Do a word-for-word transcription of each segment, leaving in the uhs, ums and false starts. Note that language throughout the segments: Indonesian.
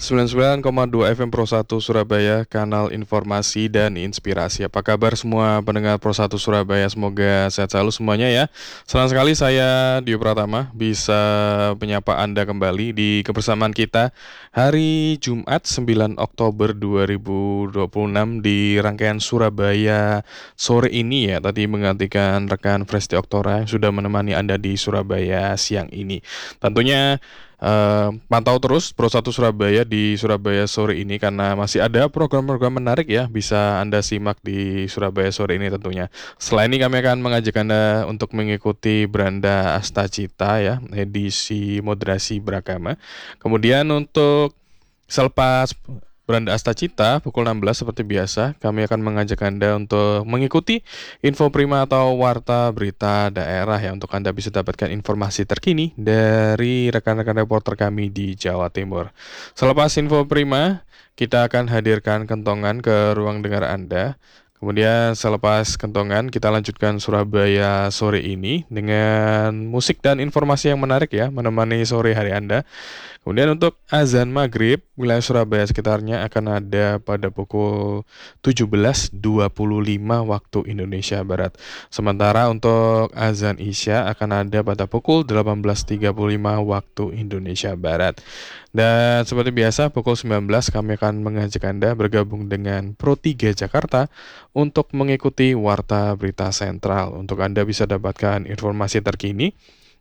sembilan puluh sembilan koma dua F M Pro satu Surabaya, kanal informasi dan inspirasi. Apa kabar semua pendengar Pro satu Surabaya? Semoga sehat selalu semuanya ya. Senang sekali saya Dio Pratama bisa menyapa Anda kembali di kebersamaan kita hari Jumat sembilan Oktober dua ribu dua puluh enam di rangkaian Surabaya sore ini ya. Tadi menggantikan rekan Presti Oktora yang sudah menemani Anda di Surabaya siang ini. Tentunya Uh, pantau terus Pro satu Surabaya di Surabaya sore ini karena masih ada program-program menarik ya bisa Anda simak di Surabaya sore ini tentunya. Selain ini kami akan mengajak Anda untuk mengikuti Beranda Astacita ya, edisi moderasi beragama. Kemudian untuk selepas Beranda Astacita pukul enam belas seperti biasa kami akan mengajak Anda untuk mengikuti info prima atau warta berita daerah ya untuk Anda bisa dapatkan informasi terkini dari rekan-rekan reporter kami di Jawa Timur. Selepas info prima kita akan hadirkan kentongan ke ruang dengar Anda. Kemudian selepas kentongan kita lanjutkan Surabaya sore ini dengan musik dan informasi yang menarik ya menemani sore hari Anda. Kemudian untuk azan maghrib wilayah Surabaya sekitarnya akan ada pada pukul tujuh belas dua puluh lima waktu Indonesia Barat. Sementara untuk azan isya akan ada pada pukul delapan belas tiga puluh lima waktu Indonesia Barat. Dan seperti biasa pukul sembilan belas kami akan mengajak Anda bergabung dengan Pro tiga Jakarta untuk mengikuti Warta Berita Sentral. Untuk Anda bisa dapatkan informasi terkini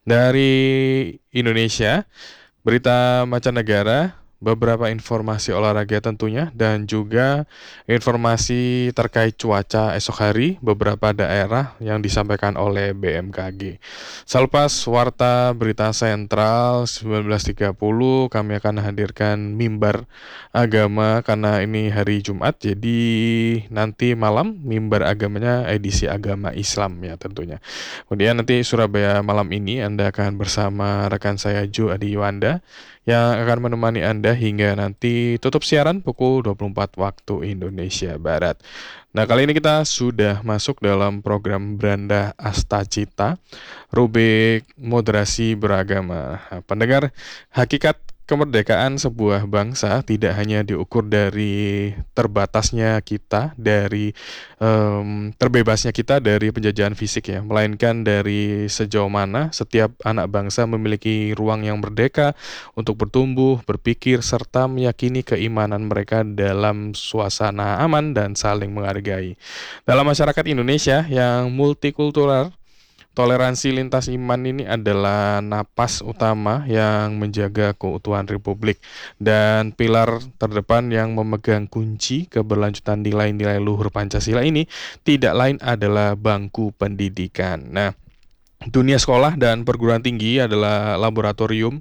dari Indonesia, berita mancanegara, beberapa informasi olahraga tentunya, dan juga informasi terkait cuaca esok hari beberapa daerah yang disampaikan oleh B M K G. Selepas Warta Berita Sentral sembilan belas tiga puluh kami akan hadirkan mimbar agama karena ini hari Jumat, jadi nanti malam mimbar agamanya edisi agama Islam ya tentunya. Kemudian nanti Surabaya malam ini Anda akan bersama rekan saya Jo Adi Yuanda yang akan menemani Anda hingga nanti tutup siaran pukul dua puluh empat waktu Indonesia Barat. Nah, kali ini kita sudah masuk dalam program Beranda Astacita, rubrik moderasi beragama. Nah, pendengar, hakikat kemerdekaan sebuah bangsa tidak hanya diukur dari terbatasnya kita, dari um, terbebasnya kita dari penjajahan fisik ya, melainkan dari sejauh mana setiap anak bangsa memiliki ruang yang merdeka untuk bertumbuh, berpikir, serta meyakini keimanan mereka dalam suasana aman dan saling menghargai. Dalam masyarakat Indonesia yang multikultural, toleransi lintas iman ini adalah napas utama yang menjaga keutuhan Republik dan pilar terdepan yang memegang kunci keberlanjutan nilai-nilai luhur Pancasila ini tidak lain adalah bangku pendidikan. Nah, dunia sekolah dan perguruan tinggi adalah laboratorium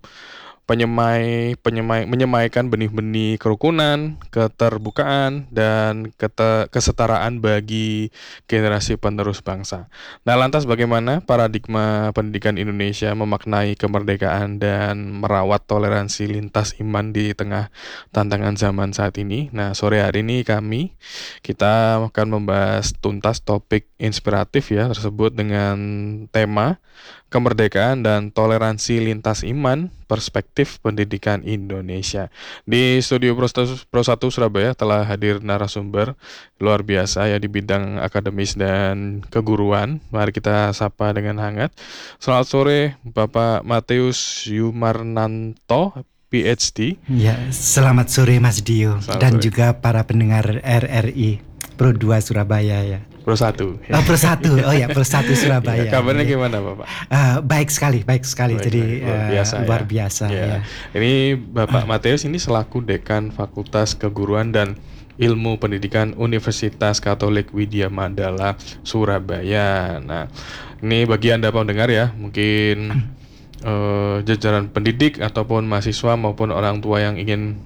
penyemai penyemai menyemaikan benih-benih kerukunan, keterbukaan dan kete, kesetaraan bagi generasi penerus bangsa. Nah, lantas bagaimana paradigma pendidikan Indonesia memaknai kemerdekaan dan merawat toleransi lintas iman di tengah tantangan zaman saat ini? Nah, sore hari ini kami kita akan membahas tuntas topik inspiratif ya tersebut dengan tema kemerdekaan dan toleransi lintas iman, perspektif pendidikan Indonesia. Di studio Pro satu Surabaya telah hadir narasumber luar biasa ya di bidang akademis dan keguruan. Mari kita sapa dengan hangat. Selamat sore Bapak Matius Yumarnanto, P H D. Ya, selamat sore Mas Dio selamat dan sore. Juga para pendengar R R I Pro dua Surabaya ya. Pro satu. Oh, Pro satu. Oh ya, Pro satu Surabaya. Ya, kabarnya ya. Gimana, Bapak? Uh, baik sekali, baik sekali. Baik, Jadi baik, luar biasa. Uh, luar ya. biasa ya. ya. Ini Bapak uh. Matius ini selaku Dekan Fakultas Keguruan dan Ilmu Pendidikan Universitas Katolik Widya Mandala Surabaya. Nah, ini bagi Anda pendengar ya, mungkin uh, jajaran pendidik ataupun mahasiswa maupun orang tua yang ingin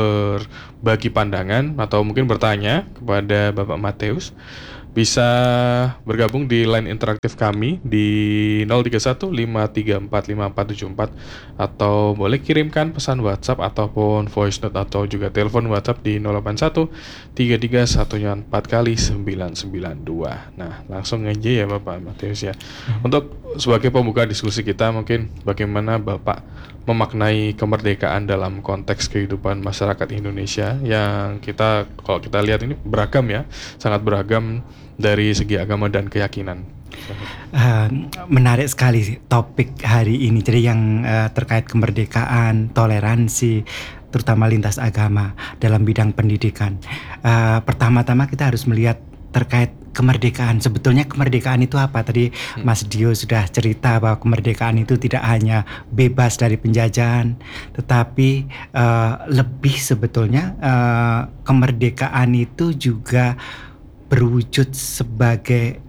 berbagi pandangan atau mungkin bertanya kepada Bapak Matius, bisa bergabung di line interaktif kami di nol tiga satu lima tiga empat lima empat tujuh empat atau boleh kirimkan pesan WhatsApp ataupun voice note atau juga telepon WhatsApp di nol delapan satu tiga tiga satu empat kali sembilan sembilan dua. Nah, langsung aja ya Bapak Matius ya. Hmm. Untuk sebagai pembuka diskusi kita, mungkin bagaimana Bapak memaknai kemerdekaan dalam konteks kehidupan masyarakat Indonesia yang kita kalau kita lihat ini beragam ya, sangat beragam dari segi agama dan keyakinan. Uh, menarik sekali topik hari ini. Jadi yang uh, terkait kemerdekaan, toleransi, terutama lintas agama dalam bidang pendidikan. Uh, pertama-tama kita harus melihat terkait kemerdekaan. Sebetulnya kemerdekaan itu apa? Tadi hmm. Mas Dio sudah cerita bahwa kemerdekaan itu tidak hanya bebas dari penjajahan, tetapi uh, lebih sebetulnya uh, kemerdekaan itu juga berwujud sebagai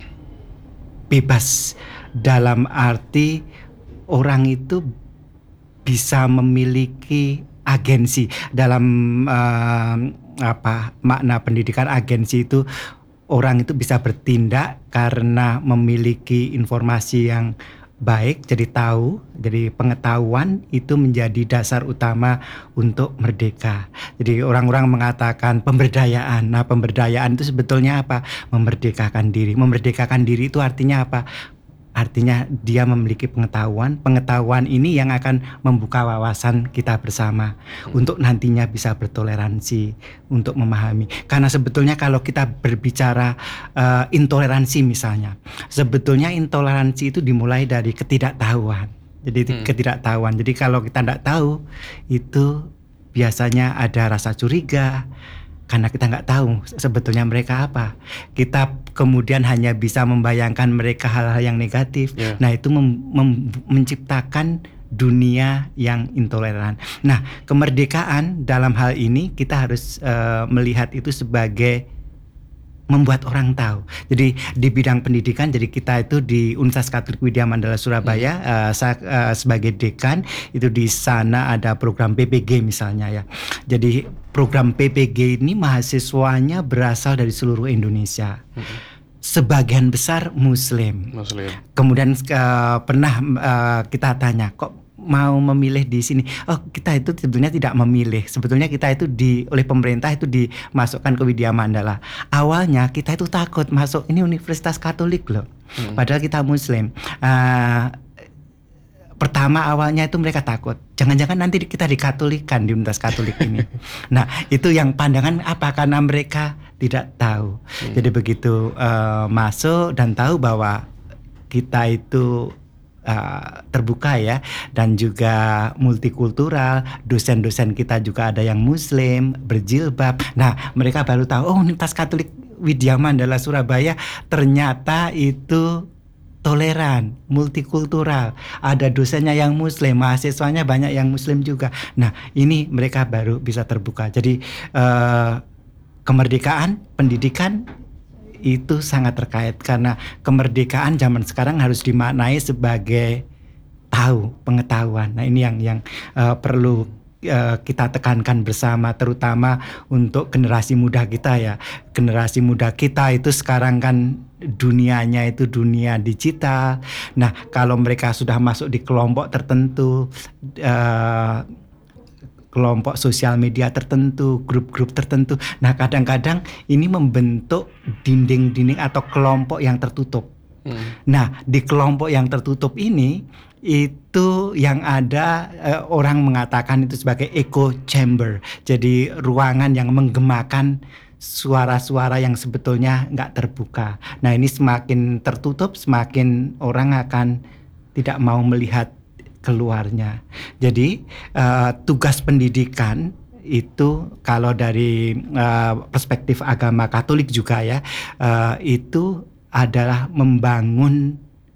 bebas dalam arti orang itu bisa memiliki agensi dalam uh, apa makna pendidikan. Agensi itu orang itu bisa bertindak karena memiliki informasi yang baik, jadi tahu, jadi pengetahuan itu menjadi dasar utama untuk merdeka. Jadi orang-orang mengatakan pemberdayaan. Nah, pemberdayaan itu sebetulnya apa? Memerdekakan diri. Memerdekakan diri itu artinya apa? Artinya dia memiliki pengetahuan. Pengetahuan ini yang akan membuka wawasan kita bersama hmm. untuk nantinya bisa bertoleransi, untuk memahami. Karena sebetulnya kalau kita berbicara uh, intoleransi misalnya, sebetulnya intoleransi itu dimulai dari ketidaktahuan. Jadi hmm. ketidaktahuan. Jadi kalau kita tidak tahu, itu biasanya ada rasa curiga. Karena kita nggak tahu sebetulnya mereka apa. Kita kemudian hanya bisa membayangkan mereka hal-hal yang negatif. Yeah. Nah itu mem- mem- menciptakan dunia yang intoleran. Nah kemerdekaan dalam hal ini kita harus uh, melihat itu sebagai membuat orang tahu. Jadi di bidang pendidikan, jadi kita itu di Universitas Katolik Widya Mandala Surabaya, hmm. uh, saya, uh, sebagai dekan itu di sana ada program P P G misalnya ya. Jadi program P P G ini mahasiswanya berasal dari seluruh Indonesia. Hmm. Sebagian besar Muslim. Muslim. Kemudian uh, pernah uh, kita tanya, kok mau memilih di sini? Oh, kita itu sebetulnya tidak memilih. Sebetulnya kita itu di oleh pemerintah itu dimasukkan ke Widya Mandala. Awalnya kita itu takut masuk ini Universitas Katolik loh. Hmm. Padahal kita Muslim. Uh, pertama awalnya itu mereka takut. Jangan-jangan nanti kita dikatolikan di Universitas Katolik ini. Nah, itu yang pandangan apa? Karena mereka tidak tahu. Hmm. Jadi begitu uh, masuk dan tahu bahwa kita itu Uh, terbuka ya, dan juga multikultural, dosen-dosen kita juga ada yang Muslim, berjilbab. Nah mereka baru tahu, oh Universitas Katolik Widya Mandala Surabaya ternyata itu toleran, multikultural, ada dosennya yang Muslim, mahasiswanya banyak yang Muslim juga. Nah ini mereka baru bisa terbuka. Jadi uh, kemerdekaan pendidikan itu sangat terkait, karena kemerdekaan zaman sekarang harus dimaknai sebagai tahu, pengetahuan. Nah ini yang yang uh, perlu uh, kita tekankan bersama, terutama untuk generasi muda kita ya. Generasi muda kita itu sekarang kan dunianya itu dunia digital. Nah kalau mereka sudah masuk di kelompok tertentu, uh, kelompok sosial media tertentu, grup-grup tertentu. Nah kadang-kadang ini membentuk dinding-dinding atau kelompok yang tertutup. Hmm. Nah di kelompok yang tertutup ini itu yang ada eh, orang mengatakan itu sebagai echo chamber. Jadi ruangan yang menggemakan suara-suara yang sebetulnya nggak terbuka. Nah ini semakin tertutup, semakin orang akan tidak mau melihat keluarnya. Jadi uh, tugas pendidikan itu kalau dari uh, perspektif agama Katolik juga ya, uh, itu adalah membangun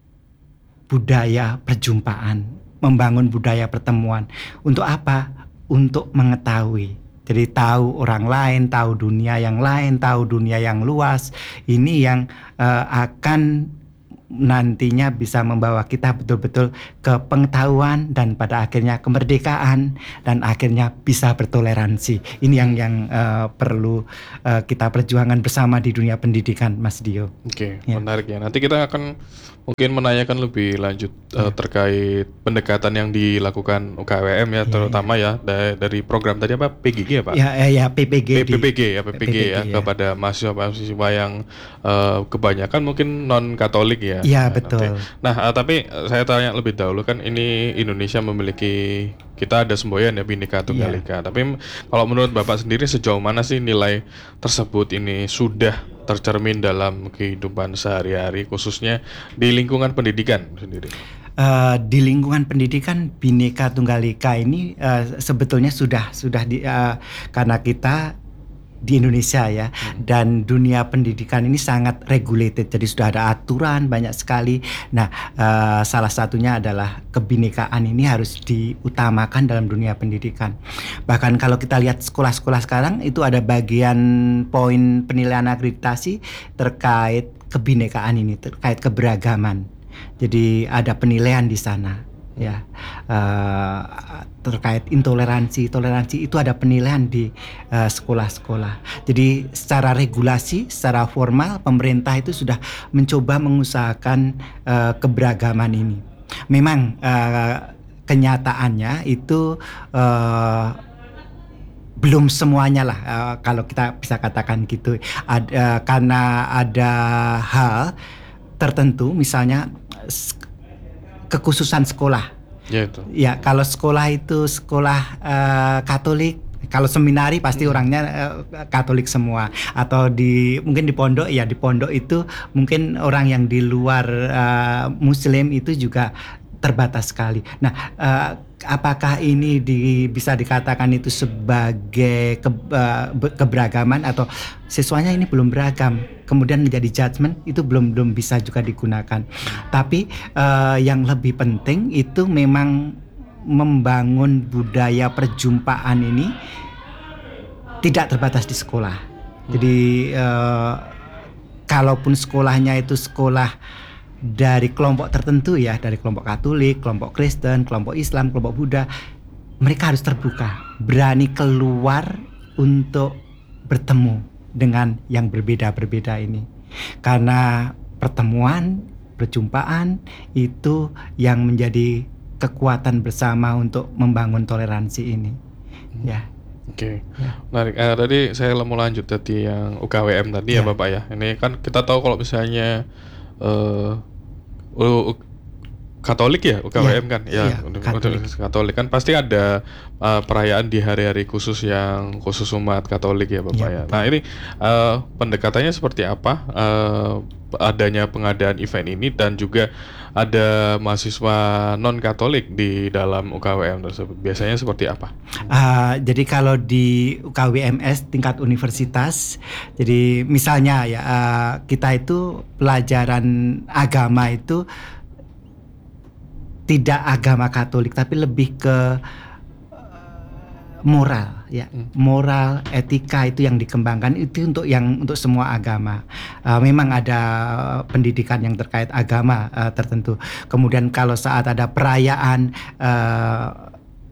budaya perjumpaan, membangun budaya pertemuan. Untuk apa? Untuk mengetahui. Jadi tahu orang lain, tahu dunia yang lain, tahu dunia yang luas. Ini yang uh, akan nantinya bisa membawa kita betul-betul ke pengetahuan dan pada akhirnya kemerdekaan dan akhirnya bisa bertoleransi. Ini yang yang uh, perlu uh, kita perjuangkan bersama di dunia pendidikan, Mas Dio. Oke, ya. Menarik ya. Nanti kita akan mungkin menanyakan lebih lanjut uh, terkait pendekatan yang dilakukan U K W M ya, ya terutama ya, ya dari, dari program tadi apa P G G ya Pak? Ya ya, ya P P G. P P G ya P P G, P P G ya, ya kepada mahasiswa-mahasiswa yang uh, kebanyakan mungkin non Katolik ya. Iya, Nah, nanti. betul. Nah, uh, tapi uh, saya tanya lebih dahulu, kan ini Indonesia memiliki, kita ada semboyan ya Bhinneka Tunggal Iya. Ika. Tapi kalau menurut Bapak sendiri sejauh mana sih nilai tersebut ini sudah tercermin dalam kehidupan sehari-hari, khususnya di lingkungan pendidikan sendiri? Uh, di lingkungan pendidikan Bhinneka Tunggal Ika ini uh, sebetulnya sudah sudah di uh, karena kita di Indonesia ya, hmm. dan dunia pendidikan ini sangat regulated, jadi sudah ada aturan banyak sekali. Nah, uh, salah satunya adalah kebinekaan ini harus diutamakan dalam dunia pendidikan. Bahkan kalau kita lihat sekolah-sekolah sekarang itu ada bagian poin penilaian akreditasi terkait kebinekaan ini, terkait keberagaman. Jadi ada penilaian di sana, ya, uh, terkait intoleransi, toleransi itu ada penilaian di uh, sekolah-sekolah. Jadi secara regulasi, secara formal pemerintah itu sudah mencoba mengusahakan uh, keberagaman ini. Memang uh, kenyataannya itu uh, belum semuanya lah, uh, kalau kita bisa katakan gitu. Ad, uh, karena ada hal tertentu, misalnya kekhususan sekolah. Ya itu. Ya, kalau sekolah itu sekolah uh, Katolik, kalau seminari pasti hmm. orangnya uh, Katolik semua. Atau di mungkin di pondok, ya di pondok itu mungkin orang yang di luar uh, Muslim itu juga terbatas sekali. Nah, uh, apakah ini di, bisa dikatakan itu sebagai ke, uh, keberagaman atau siswanya ini belum beragam, kemudian menjadi judgement, itu belum belum bisa juga digunakan. Tapi uh, yang lebih penting itu memang membangun budaya perjumpaan ini tidak terbatas di sekolah. Jadi uh, kalaupun sekolahnya itu sekolah dari kelompok tertentu ya, dari kelompok Katolik, kelompok Kristen, kelompok Islam, kelompok Buddha, mereka harus terbuka, berani keluar untuk bertemu dengan yang berbeda-berbeda ini. Karena pertemuan, perjumpaan itu yang menjadi kekuatan bersama untuk membangun toleransi ini. Hmm. Ya. Oke, okay. ya. Menarik. Eh, tadi saya mau lanjut tadi yang U K W M tadi ya, ya Bapak ya. Ini kan kita tahu kalau misalnya uh, Uh, Katolik ya, U K W M ya, kan, ya, ya Katolik. Katolik kan pasti ada uh, perayaan di hari-hari khusus yang khusus umat Katolik ya Bapak ya. ya. Nah ini uh, pendekatannya seperti apa? Uh, adanya pengadaan event ini dan juga ada mahasiswa non Katolik di dalam U K W M tersebut. Biasanya seperti apa? Uh, jadi kalau di U K W M S tingkat universitas, jadi misalnya ya uh, kita itu pelajaran agama itu tidak agama Katolik tapi lebih ke moral ya, hmm. moral, etika itu yang dikembangkan, itu untuk yang untuk semua agama. Uh, memang ada pendidikan yang terkait agama uh, tertentu. Kemudian kalau saat ada perayaan uh,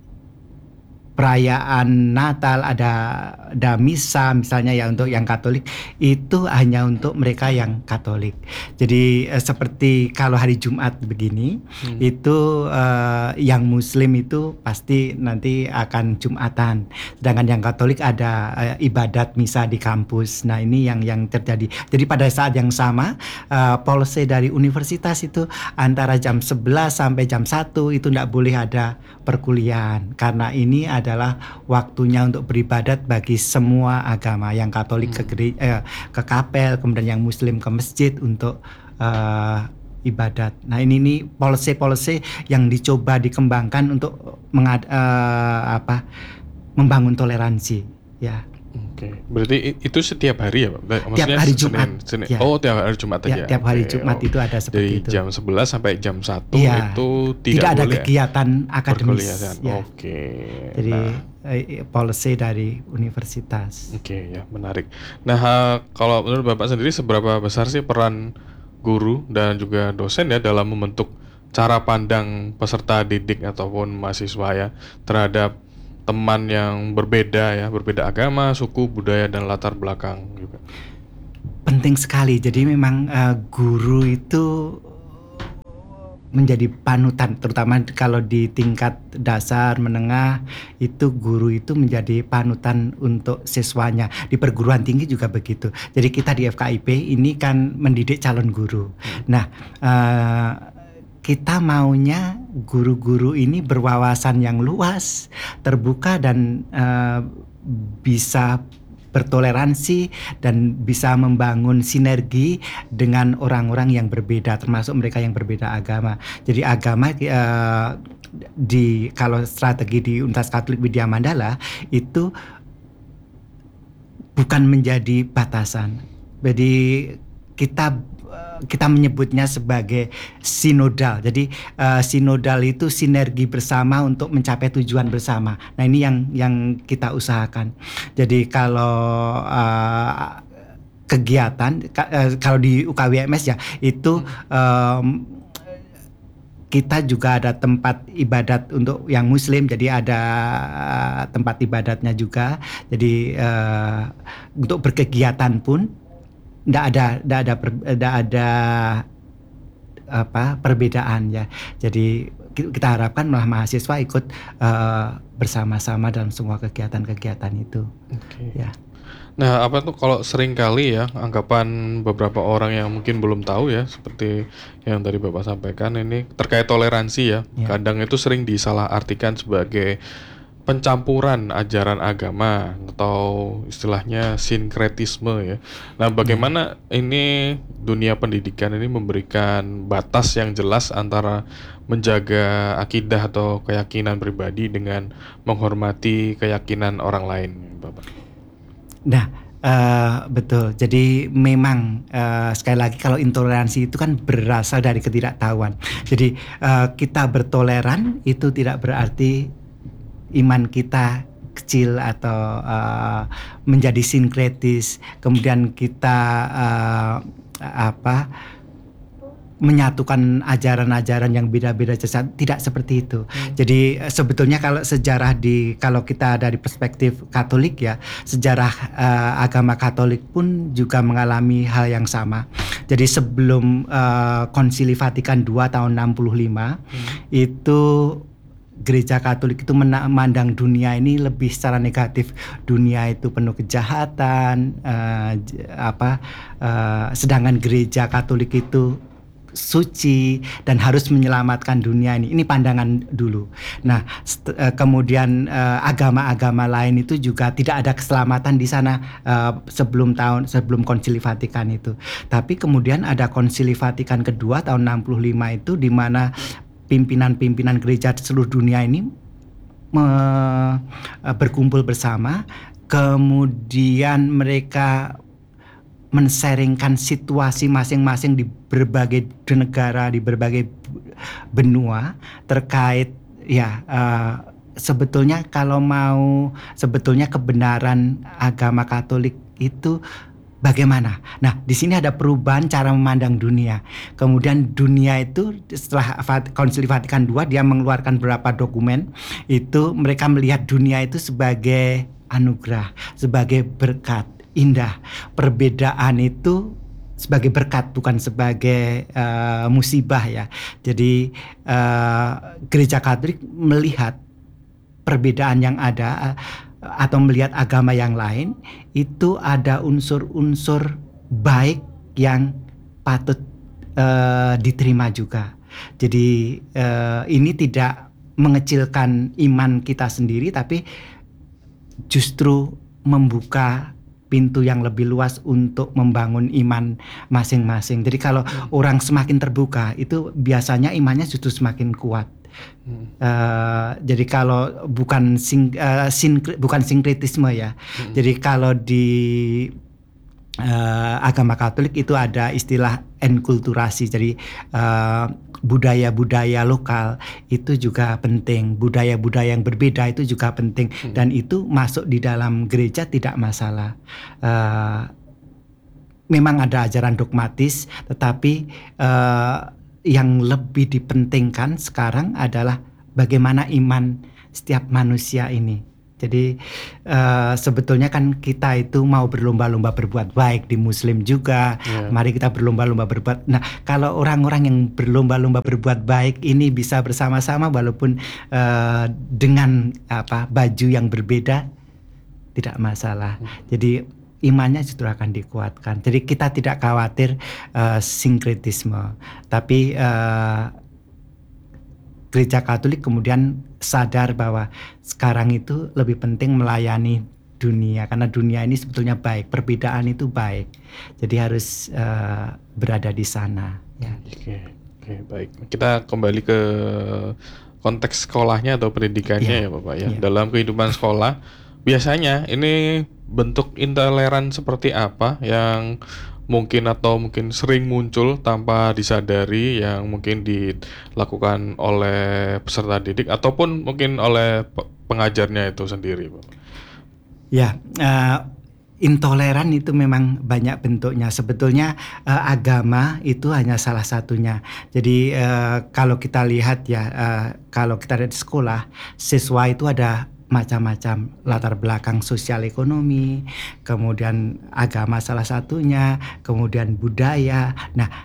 perayaan Natal, ada ada misa misalnya ya untuk yang Katolik, itu hanya untuk mereka yang Katolik. Jadi eh, seperti kalau hari Jumat begini, hmm. itu eh, yang Muslim itu pasti nanti akan Jumatan, sedangkan yang Katolik ada eh, ibadat misa di kampus. Nah ini yang yang terjadi. Jadi pada saat yang sama eh, policy dari universitas itu antara jam sebelas sampai jam satu itu tidak boleh ada perkuliahan, karena ini adalah waktunya untuk beribadat bagi semua agama, yang Katolik hmm. ke gereja, eh, ke kapel, kemudian yang Muslim ke masjid untuk uh, ibadat. Nah ini nih policy-policy yang dicoba dikembangkan untuk mengad, uh, apa, membangun toleransi ya. Oke, berarti itu setiap hari ya Pak? Maksudnya tiap hari Jumat. Senin, Senin. Ya. Oh, tiap hari Jumat ya, aja. Tiap hari Oke, Jumat oh. itu ada seperti Dari itu. jam sebelas sampai jam satu ya. itu tidak, tidak ada boleh kegiatan akademis. Ya. Oke. Jadi nah. policy dari universitas. Oke, ya menarik. Nah, kalau menurut Bapak sendiri seberapa besar sih peran guru dan juga dosen ya dalam membentuk cara pandang peserta didik ataupun mahasiswa ya terhadap teman yang berbeda ya, berbeda agama, suku, budaya dan latar belakang juga. Penting sekali. Jadi memang uh, guru itu menjadi panutan, terutama kalau di tingkat dasar menengah itu guru itu menjadi panutan untuk siswanya. Di perguruan tinggi juga begitu. Jadi kita di F K I P ini kan mendidik calon guru. Nah, uh, kita maunya guru-guru ini berwawasan yang luas, terbuka dan uh, bisa bertoleransi dan bisa membangun sinergi dengan orang-orang yang berbeda, termasuk mereka yang berbeda agama. Jadi agama uh, di kalau strategi di Universitas Katolik Widya Mandala itu bukan menjadi batasan. Jadi kita kita menyebutnya sebagai sinodal. Jadi uh, sinodal itu sinergi bersama untuk mencapai tujuan bersama. Nah, ini yang yang kita usahakan. Jadi kalau uh, kegiatan uh, kalau di U K W M S ya itu um, kita juga ada tempat ibadat untuk yang Muslim, jadi ada uh, tempat ibadatnya juga. Jadi uh, untuk berkegiatan pun Nggak ada, nggak ada, per, nggak ada apa perbedaan ya. Jadi kita harapkan malah mahasiswa ikut uh, bersama-sama dalam semua kegiatan-kegiatan itu. Okay. Ya. Nah, apa tuh kalau sering kali ya anggapan beberapa orang yang mungkin belum tahu ya, seperti yang tadi Bapak sampaikan ini terkait toleransi ya, ya. Kadang itu sering disalahartikan sebagai pencampuran ajaran agama atau istilahnya sinkretisme ya. Nah, bagaimana hmm. ini dunia pendidikan ini memberikan batas yang jelas antara menjaga akidah atau keyakinan pribadi dengan menghormati keyakinan orang lain, Bapak? Nah, uh, betul. Jadi memang uh, sekali lagi kalau intoleransi itu kan berasal dari ketidaktahuan. Jadi uh, kita bertoleran itu tidak berarti iman kita kecil atau uh, menjadi sinkretis, kemudian kita uh, apa menyatukan ajaran-ajaran yang beda-beda, tidak seperti itu. Hmm. Jadi sebetulnya kalau sejarah di kalau kita dari perspektif Katolik ya, sejarah uh, agama Katolik pun juga mengalami hal yang sama. Jadi sebelum uh, Konsili Vatikan kedua tahun enam puluh lima hmm. itu Gereja Katolik itu memandang dunia ini lebih secara negatif. Dunia itu penuh kejahatan, uh, apa, uh, sedangkan Gereja Katolik itu suci dan harus menyelamatkan dunia ini. Ini pandangan dulu. Nah, st- uh, kemudian uh, agama-agama lain itu juga tidak ada keselamatan di sana uh, sebelum tahun sebelum Konsili Vatikan itu. Tapi kemudian ada Konsili Vatikan kedua tahun enam puluh lima itu di mana pimpinan-pimpinan gereja di seluruh dunia ini me, berkumpul bersama, kemudian mereka men-sharingkan situasi masing-masing di berbagai negara, di berbagai benua terkait ya uh, sebetulnya kalau mau sebetulnya kebenaran agama Katolik itu bagaimana? Nah, di sini ada perubahan cara memandang dunia. Kemudian dunia itu setelah Konsili Vatikan kedua dia mengeluarkan beberapa dokumen, itu mereka melihat dunia itu sebagai anugerah, sebagai berkat, indah. Perbedaan itu sebagai berkat bukan sebagai uh, musibah ya. Jadi uh, Gereja Katolik melihat perbedaan yang ada uh, atau melihat agama yang lain itu ada unsur-unsur baik yang patut uh, diterima juga. Jadi uh, ini tidak mengecilkan iman kita sendiri, tapi justru membuka pintu yang lebih luas untuk membangun iman masing-masing. Jadi kalau hmm. orang semakin terbuka itu biasanya imannya justru semakin kuat. Hmm. Uh, jadi kalau bukan sing, uh, sinkri, bukan sinkretisme ya. Hmm. Jadi kalau di uh, agama Katolik itu ada istilah enkulturasi. Jadi uh, budaya-budaya lokal itu juga penting. Budaya-budaya yang berbeda itu juga penting. Hmm. Dan itu masuk di dalam gereja tidak masalah. Uh, memang ada ajaran dogmatis, tetapi uh, yang lebih dipentingkan sekarang adalah bagaimana iman setiap manusia ini. Jadi uh, sebetulnya kan kita itu mau berlomba-lomba berbuat baik di Muslim juga. Yeah. Mari kita berlomba-lomba berbuat. Nah, kalau orang-orang yang berlomba-lomba berbuat baik ini bisa bersama-sama walaupun uh, dengan apa baju yang berbeda, tidak masalah. Hmm. Jadi imannya justru akan dikuatkan. Jadi kita tidak khawatir uh, sinkretisme, tapi uh, Gereja Katolik kemudian sadar bahwa sekarang itu lebih penting melayani dunia, karena dunia ini sebetulnya baik, perbedaan itu baik, jadi harus uh, berada di sana. Ya. Oke, oke, baik. Kita kembali ke konteks sekolahnya atau pendidikannya ya, ya Bapak ya. ya. Dalam kehidupan sekolah, biasanya ini bentuk intoleran seperti apa yang mungkin atau mungkin sering muncul tanpa disadari yang mungkin dilakukan oleh peserta didik ataupun mungkin oleh pengajarnya itu sendiri, Pak? Ya, uh, intoleran itu memang banyak bentuknya. Sebetulnya uh, agama itu hanya salah satunya. Jadi uh, kalau kita lihat ya, uh, kalau kita lihat di sekolah, siswa itu ada macam-macam latar belakang sosial ekonomi, kemudian agama salah satunya, kemudian budaya. Nah,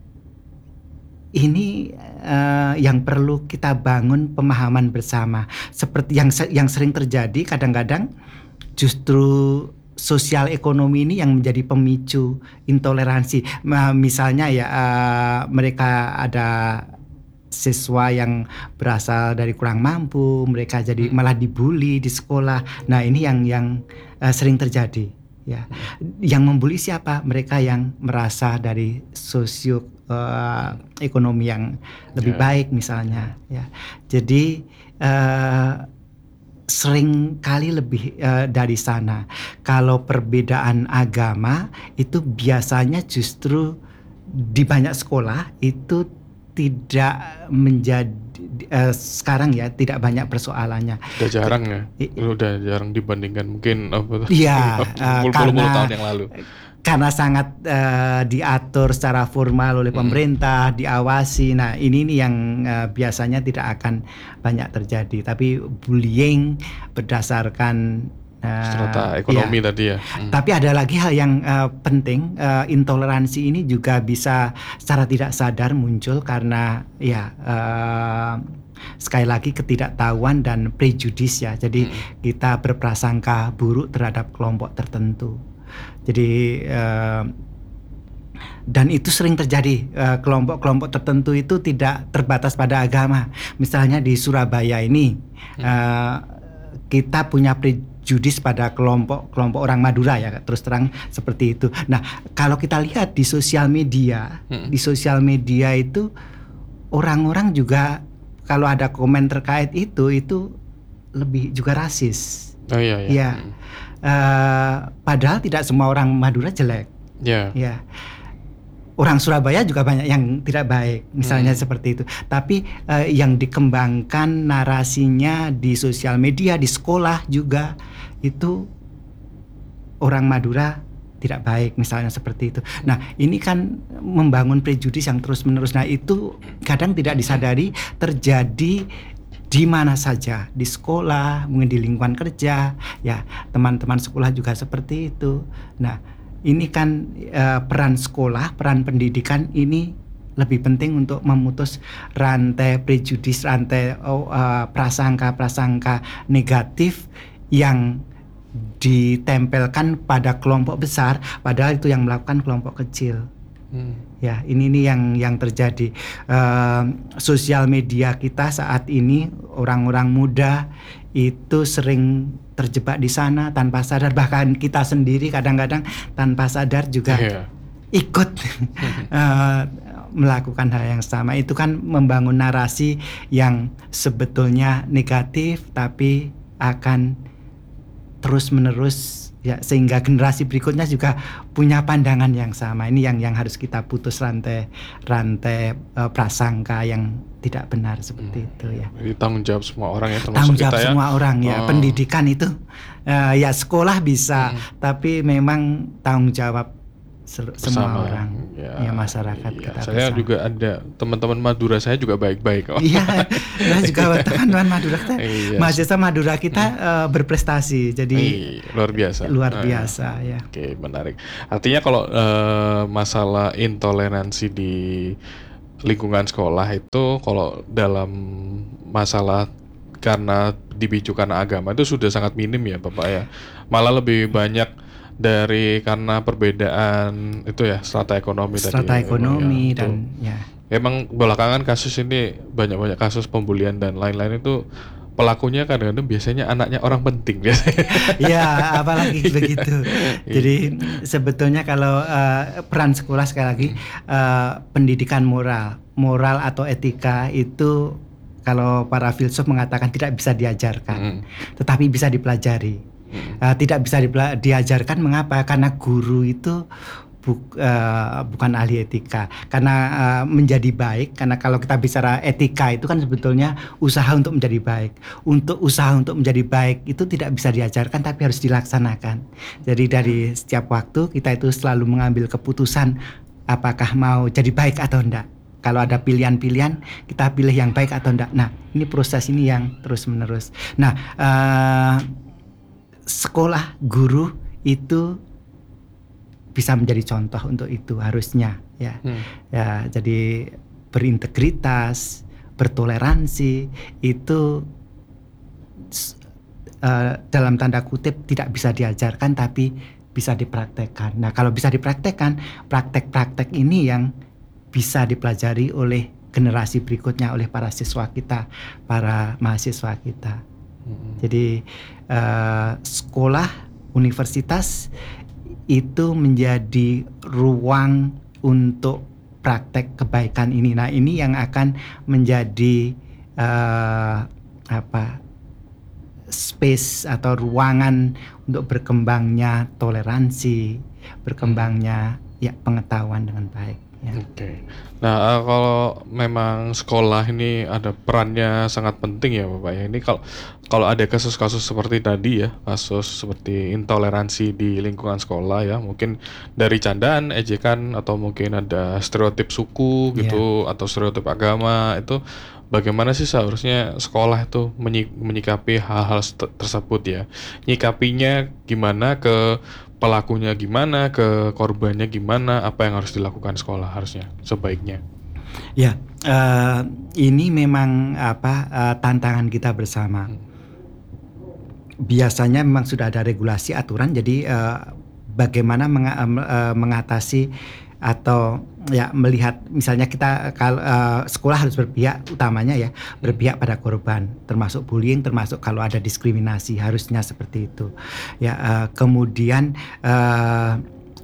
ini uh, yang perlu kita bangun pemahaman bersama. Seperti yang yang sering terjadi kadang-kadang justru sosial ekonomi ini yang menjadi pemicu intoleransi. Nah, misalnya ya uh, mereka ada siswa yang berasal dari kurang mampu, mereka jadi malah dibully di sekolah. Nah, ini yang yang uh, sering terjadi ya. Yang membuli siapa? Mereka yang merasa dari sosio uh, ekonomi yang lebih yeah. baik misalnya ya. Jadi uh, sering kali lebih uh, dari sana. Kalau perbedaan agama itu biasanya justru di banyak sekolah itu tidak menjadi uh, sekarang ya tidak banyak persoalannya. Udah jarang ya, udah jarang dibandingkan mungkin apa? Iya, uh, karena tahun yang lalu. Karena sangat uh, diatur secara formal oleh pemerintah, hmm. diawasi. Nah ini nih yang uh, biasanya tidak akan banyak terjadi. Tapi bullying berdasarkan strata ekonomi ya. tadi ya. Hmm. Tapi ada lagi hal yang uh, penting, uh, intoleransi ini juga bisa secara tidak sadar muncul karena ya uh, sekali lagi ketidaktahuan dan prejudis ya. Jadi hmm. kita berprasangka buruk terhadap kelompok tertentu. Jadi uh, dan itu sering terjadi, uh, kelompok-kelompok tertentu itu tidak terbatas pada agama. Misalnya di Surabaya ini hmm. uh, kita punya prejudis judis pada kelompok-kelompok orang Madura ya, terus terang seperti itu. Nah, kalau kita lihat di sosial media, hmm. di sosial media itu orang-orang juga kalau ada komen terkait itu itu lebih juga rasis. Oh iya iya. Ya. Hmm. Uh, padahal tidak semua orang Madura jelek. Yeah. Ya. Orang Surabaya juga banyak yang tidak baik, misalnya hmm. seperti itu. Tapi uh, yang dikembangkan narasinya di sosial media, di sekolah juga itu orang Madura tidak baik, misalnya seperti itu. Nah, ini kan membangun prejudis yang terus-menerus. Nah, itu kadang tidak disadari terjadi di mana saja, di sekolah, mungkin di lingkungan kerja, ya teman-teman sekolah juga seperti itu. Nah, ini kan uh, peran sekolah, peran pendidikan ini lebih penting untuk memutus rantai prejudis, rantai oh, uh, prasangka-prasangka negatif yang ditempelkan pada kelompok besar, padahal itu yang melakukan kelompok kecil. Hmm. Ya, ini nih yang yang terjadi. Uh, sosial media kita saat ini orang-orang muda itu sering terjebak di sana tanpa sadar, bahkan kita sendiri kadang-kadang tanpa sadar juga yeah. ikut uh, melakukan hal yang sama. Itu kan membangun narasi yang sebetulnya negatif tapi akan terus-menerus ya, sehingga generasi berikutnya juga punya pandangan yang sama. Ini yang yang harus kita putus rantai rantai uh, prasangka yang tidak benar seperti hmm. itu ya. Jadi tanggung jawab semua orang ya, tanggung jawab kita semua ya. orang ya. Oh. Pendidikan itu uh, ya sekolah bisa, hmm. tapi memang tanggung jawab sel- semua bersama. orang, Ya, ya masyarakat iya. kita Saya bersama. juga ada teman-teman Madura saya juga baik-baik kok. Iya, dan juga teman-teman Madura kita, Iya, mahasiswa Madura kita hmm. eh, berprestasi, jadi Ih, luar biasa. luar Ah, biasa ya. Oke, menarik. Artinya kalau eh, masalah intoleransi di lingkungan sekolah itu kalau dalam masalah karena dipicu karena agama itu sudah sangat minim ya Bapak ya. Malah lebih banyak dari karena perbedaan itu ya strata ekonomi tadi Strata ya, memang ya, ekonomi itu. dan ya. Emang belakangan kasus ini banyak-banyak kasus pembulian dan lain-lain itu pelakunya kadang-kadang biasanya anaknya orang penting biasanya. Ya, apalagi begitu. Jadi sebetulnya kalau uh, peran sekolah sekali lagi uh, pendidikan moral, moral atau etika itu kalau para filsuf mengatakan tidak bisa diajarkan, Mm. tetapi bisa dipelajari. Mm. Uh, tidak bisa dipela- diajarkan mengapa? Karena guru itu Buk, uh, bukan ahli etika, karena uh, menjadi baik, karena kalau kita bicara etika itu kan sebetulnya usaha untuk menjadi baik. Untuk usaha untuk menjadi baik itu tidak bisa diajarkan tapi harus dilaksanakan. Jadi dari setiap waktu kita itu selalu mengambil keputusan apakah mau jadi baik atau enggak. Kalau ada pilihan-pilihan, kita pilih yang baik atau enggak. Nah, ini proses ini yang terus menerus. Nah, uh, sekolah guru itu bisa menjadi contoh untuk itu harusnya ya. Hmm. Ya, jadi berintegritas, bertoleransi itu uh, dalam tanda kutip tidak bisa diajarkan tapi bisa dipraktekkan. Nah, kalau bisa dipraktekkan, praktek-praktek ini yang bisa dipelajari oleh generasi berikutnya, oleh para siswa kita, para mahasiswa kita. Hmm. Jadi uh, sekolah, universitas itu menjadi ruang untuk praktek kebaikan ini. Nah, ini yang akan menjadi uh, apa space atau ruangan untuk berkembangnya toleransi, berkembangnya ya pengetahuan dengan baik. Ya. Oke. Okay. Nah, uh, kalau memang sekolah ini ada perannya sangat penting ya Bapak ya. Ini kalau kalau ada kasus-kasus seperti tadi ya, kasus seperti intoleransi di lingkungan sekolah ya, mungkin dari candaan, ejekan atau mungkin ada stereotip suku gitu yeah. atau stereotip agama, itu bagaimana sih seharusnya sekolah itu menyikapi hal-hal tersebut ya? Nyikapinya gimana, ke pelakunya gimana, ke korbannya gimana, apa yang harus dilakukan sekolah harusnya sebaiknya? Ya, uh, ini memang apa uh, tantangan kita bersama. Hmm. Biasanya memang sudah ada regulasi aturan, jadi uh, bagaimana meng- uh, mengatasi atau ya melihat misalnya kita kalau uh, sekolah harus berpihak utamanya ya berpihak pada korban, termasuk bullying, termasuk kalau ada diskriminasi, harusnya seperti itu ya. Uh, kemudian uh,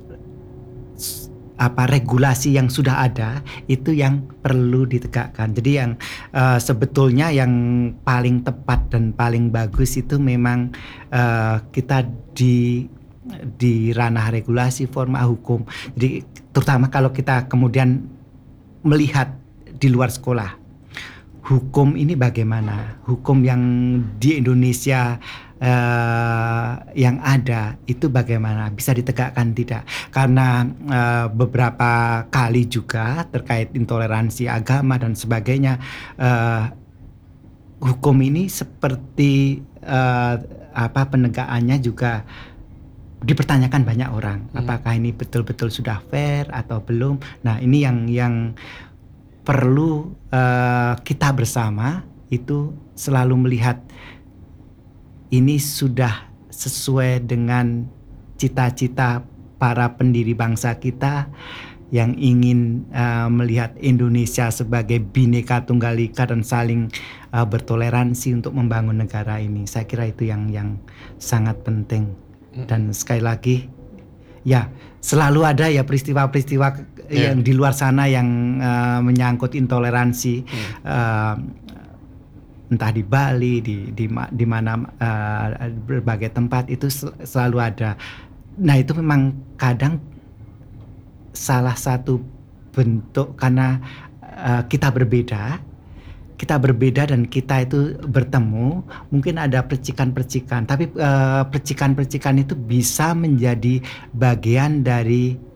apa regulasi yang sudah ada itu yang perlu ditegakkan. Jadi yang uh, sebetulnya yang paling tepat dan paling bagus itu memang uh, kita di di ranah regulasi, forma hukum. Jadi terutama kalau kita kemudian melihat di luar sekolah, hukum ini bagaimana? Hukum yang di Indonesia uh, yang ada itu bagaimana? Bisa ditegakkan tidak? Karena uh, beberapa kali juga terkait intoleransi agama dan sebagainya, uh, hukum ini seperti uh, apa penegakannya juga dipertanyakan banyak orang. Hmm. Apakah ini betul-betul sudah fair atau belum? Nah, ini yang yang perlu uh, kita bersama itu selalu melihat ini sudah sesuai dengan cita-cita para pendiri bangsa kita yang ingin uh, melihat Indonesia sebagai Bhinneka Tunggal Ika dan saling uh, bertoleransi untuk membangun negara ini. Saya kira itu yang yang sangat penting. Dan sekali lagi ya selalu ada ya peristiwa-peristiwa yeah. yang di luar sana yang uh, menyangkut intoleransi, hmm. uh, entah di Bali, di di, di mana uh, berbagai tempat itu selalu ada. Nah, itu memang kadang salah satu bentuk karena uh, kita berbeda. Kita berbeda dan kita itu bertemu, mungkin ada percikan-percikan, tapi uh, percikan-percikan itu bisa menjadi bagian dari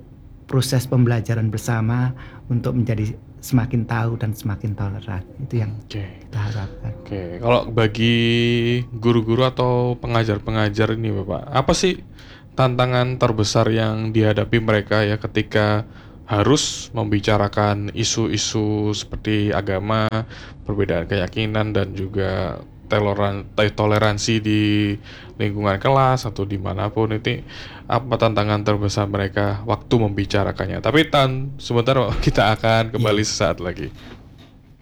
proses pembelajaran bersama untuk menjadi semakin tahu dan semakin toleran. Itu yang Oke. kita harapkan. Oke, kalau bagi guru-guru atau pengajar-pengajar ini Bapak, apa sih tantangan terbesar yang dihadapi mereka ya ketika harus membicarakan isu-isu seperti agama, perbedaan keyakinan dan juga toleran eh, toleransi di lingkungan kelas atau dimanapun itu apa tantangan terbesar mereka waktu membicarakannya. Tapi tan sebentar kita akan Iya. kembali sesaat lagi.